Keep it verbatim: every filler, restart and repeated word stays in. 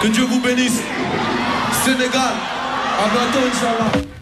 Que Dieu vous bénisse. Sénégal, à bientôt, Inch'Allah.